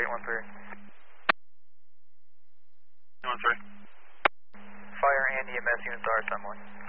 813. 813. Fire and EMS units are at 1.